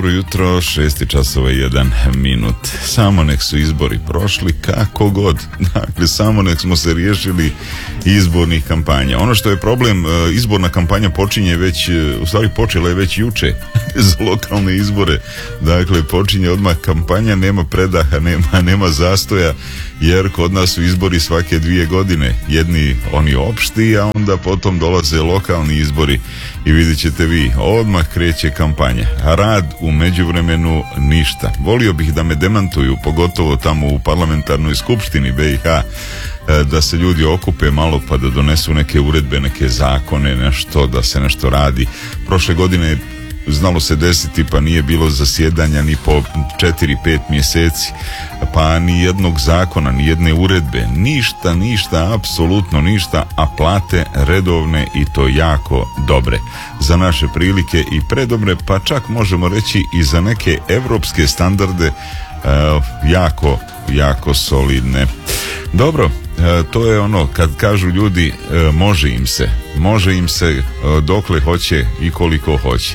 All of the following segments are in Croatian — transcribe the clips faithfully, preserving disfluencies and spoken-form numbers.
dobro jutro, šest časova i jedan minut. Samo nek su izbori prošli kako god. Dakle, samo nek smo se riješili izbornih kampanja. Ono što je problem, izborna kampanja počinje već, u stvari počela je već juče za lokalne izbore. Dakle, počinje odmah kampanja, nema predaha, nema, nema zastoja, jer kod nas su izbori svake dvije godine. Jedni oni opšti, a onda potom dolaze lokalni izbori i vidjet ćete vi, odmah kreće kampanja. A rad u međuvremenu ništa. Volio bih da me demantuju, pogotovo tamo u parlamentarnoj skupštini B i H, da se ljudi okupe malo pa da donesu neke uredbe, neke zakone, nešto, da se nešto radi. Prošle godine znalo se desiti pa nije bilo zasjedanja ni po četiri pet mjeseci, pa ni jednog zakona, ni jedne uredbe, ništa, ništa, apsolutno ništa, a plate redovne i to jako dobre. Za naše prilike i predobre, pa čak možemo reći i za neke evropske standarde e, jako, jako solidne. Dobro, e, to je ono kad kažu ljudi e, može im se, može im se e, dokle hoće i koliko hoće.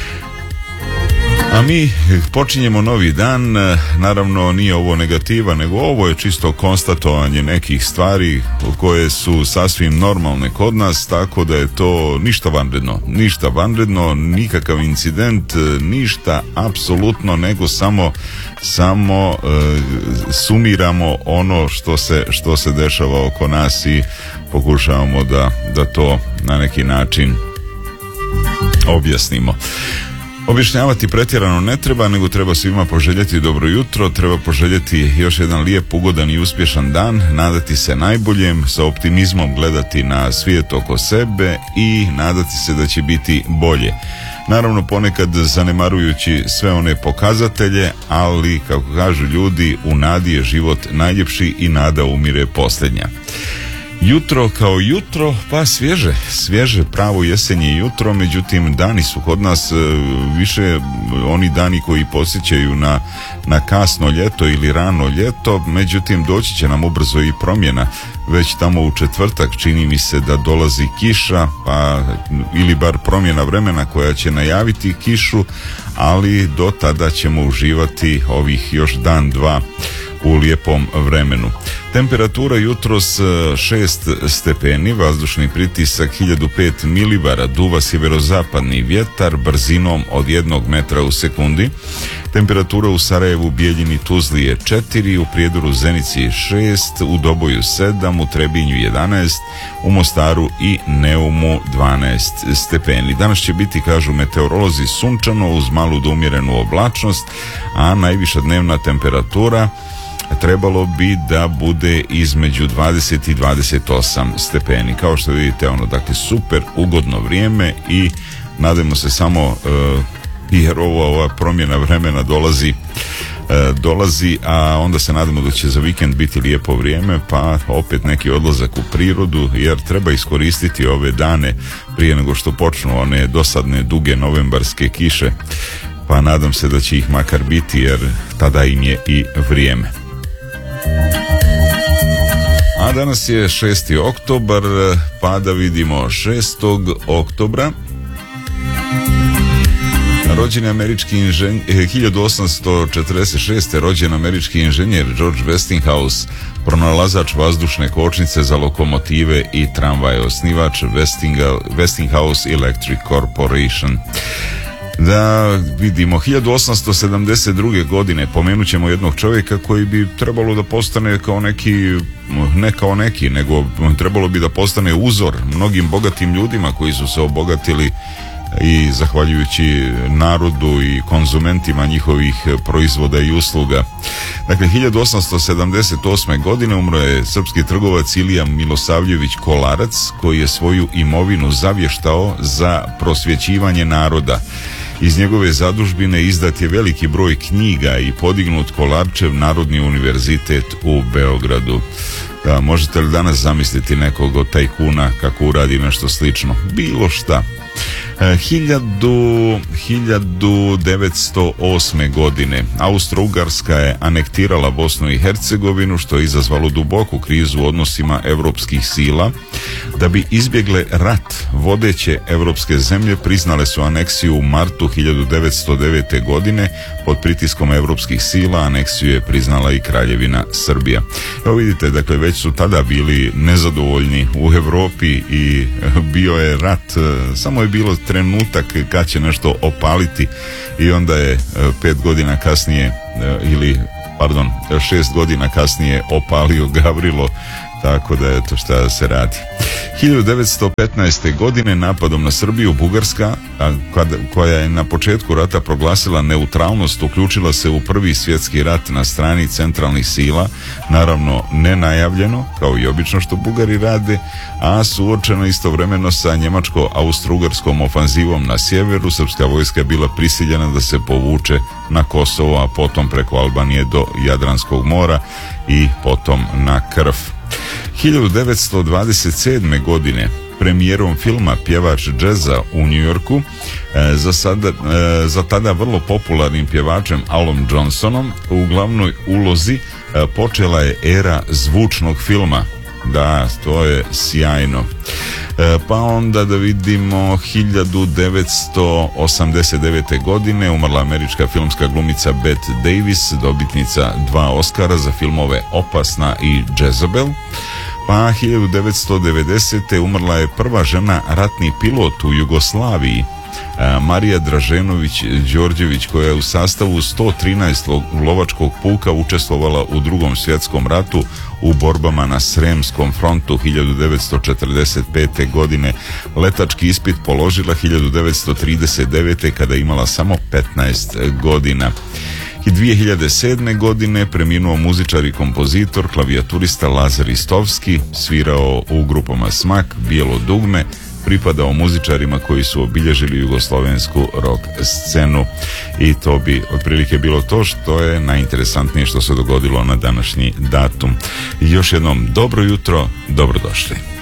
A mi počinjemo novi dan, naravno nije ovo negativa, nego ovo je čisto konstatovanje nekih stvari koje su sasvim normalne kod nas, tako da je to ništa vanredno, ništa vanredno, nikakav incident, ništa apsolutno, nego samo samo e, sumiramo ono što se, što se dešava oko nas i pokušavamo da, da to na neki način objasnimo. Objašnjavati pretjerano ne treba, nego treba svima poželjeti dobro jutro, treba poželjeti još jedan lijep, ugodan i uspješan dan, nadati se najboljem, sa optimizmom gledati na svijet oko sebe i nadati se da će biti bolje. Naravno, ponekad zanemarujući sve one pokazatelje, ali kako kažu ljudi, u nadi je život najljepši i nada umire posljednja. Jutro kao jutro, pa svježe, svježe, pravo jesenje jutro, međutim dani su kod nas e, više oni dani koji posjećaju na, na kasno ljeto ili rano ljeto, međutim doći će nam ubrzo i promjena. Već tamo u četvrtak čini mi se da dolazi kiša, pa ili bar promjena vremena koja će najaviti kišu, ali do tada ćemo uživati ovih još dan, dva u lijepom vremenu. Temperatura jutros šest stepeni, vazdušni pritisak hiljadu pet milibara, duva sjeverozapadni vjetar brzinom od jednog metra u sekundi. Temperatura u Sarajevu, Bijeljini, Tuzli je četiri, u Prijedoru, Zenici šest, u Doboju sedam, u Trebinju jedanaest, u Mostaru i Neumu dvanaest stepeni. Danas će biti, kažu meteorolozi, sunčano uz malu do umjerenu oblačnost, a najviša dnevna temperatura trebalo bi da bude između dvadeset i dvadeset osam stepeni. Kao što vidite, ono, dakle, super ugodno vrijeme i nadajmo se samo uh, jer ovo, ova promjena vremena dolazi uh, dolazi, a onda se nadamo da će za vikend biti lijepo vrijeme, pa opet neki odlazak u prirodu, jer treba iskoristiti ove dane prije nego što počnu one dosadne duge novembarske kiše, pa nadam se da će ih makar biti, jer tada im je i vrijeme. A danas je šesti oktobar, pa da vidimo šestog oktobra. Rođen je američki inženjer, hiljadu osamsto četrdeset šeste. rođen američki inženjer George Westinghouse, pronalazač vazdušne kočnice za lokomotive i tramvaje, osnivač Westinghouse Electric Corporation. Da vidimo, hiljadu osamsto sedamdeset druge. godine pomenut ćemo jednog čovjeka koji bi trebalo da postane kao neki, ne kao neki, nego trebalo bi da postane uzor mnogim bogatim ljudima koji su se obogatili i zahvaljujući narodu i konzumentima njihovih proizvoda i usluga. Dakle, hiljadu osamsto sedamdeset osme. godine umro je srpski trgovac Ilija Milosavljević Kolarac, koji je svoju imovinu zavještao za prosvjećivanje naroda. Iz njegove zadužbine izdat je veliki broj knjiga i podignut Kolarčev Narodni univerzitet u Beogradu. Da, možete li danas zamisliti nekog od tajkuna kako uradi nešto slično? Bilo šta. hiljadu devetsto osme. godine Austro-Ugarska je anektirala Bosnu i Hercegovinu, što je izazvalo duboku krizu u odnosima europskih sila. Da bi izbjegle rat, vodeće europske zemlje priznale su aneksiju u martu hiljadu devetsto devete. godine. Pod pritiskom europskih sila aneksiju je priznala i Kraljevina Srbija. Evo vidite, dakle, već su tada bili nezadovoljni u Europi i bio je rat, samo je bilo trenutak kad će nešto opaliti i onda je pet godina kasnije ili pardon, šest godina kasnije opalio Gavrilo, tako da eto šta se radi. hiljadu devetsto petnaeste. godine napadom na Srbiju Bugarska, koja je na početku rata proglasila neutralnost, uključila se u prvi svjetski rat na strani centralnih sila, naravno nenajavljeno, kao i obično što Bugari rade, a suočeno istovremeno sa njemačko-austro-ugarskom ofanzivom na sjeveru. Srpska vojska je bila prisiljena da se povuče na Kosovo, a potom preko Albanije do Jadranskog mora i potom na Krf. hiljadu devetsto dvadeset sedme. godine premijerom filma Pjevač džeza u Njujorku e, za, sada, e, za tada vrlo popularnim pjevačem Alom Johnsonom u glavnoj ulozi e, počela je era zvučnog filma. Da, to je sjajno. E, pa onda da vidimo, hiljadu devetsto osamdeset devete. godine umrla američka filmska glumica Bette Davis, dobitnica dva Oscara za filmove Opasna i Jezebel. Pa hiljadu devetsto devedesete. umrla je prva žena ratni pilot u Jugoslaviji, Marija Draženović-Đorđević, koja je u sastavu sto trinaestog lovačkog puka učestvovala u Drugom svjetskom ratu u borbama na Sremskom frontu. Hiljadu devetsto četrdeset pete. godine letački ispit položila hiljadu devetsto trideset devete. kada je imala samo petnaest godina. I dvije hiljade sedme. godine preminuo muzičar i kompozitor, klavijaturista Lazar Istovski, svirao u grupama Smak, Bijelo dugme, pripadao muzičarima koji su obilježili jugoslovensku rock scenu. I to bi otprilike bilo to što je najinteresantnije što se dogodilo na današnji datum. I još jednom dobro jutro, dobrodošli.